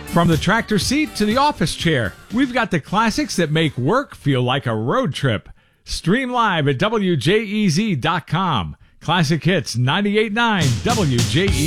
From the tractor seat to the office chair, we've got the classics that make work feel like a road trip. Stream live at WJEZ.com. Classic Hits 98.9 WJEZ.